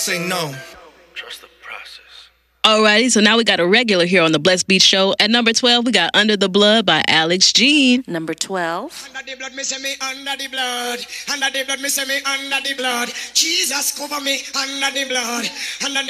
say no. Alrighty, so now we got a regular here on the Blessed Beat Show. At number 12, we got Under the Blood by Alex Jean. Number 12. Under the blood, me say me under the blood. Under the blood, me say me under the blood. Jesus cover me under the blood. Under